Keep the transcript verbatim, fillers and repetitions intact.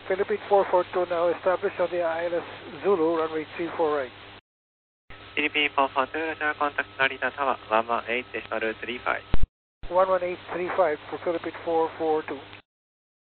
Philippine four four two now established on the I L S Zulu, runway three four right. Philippine four four two, Roger, contact Narita Tower, one one eight decimal three five. one one eight three five for Philippine four four two.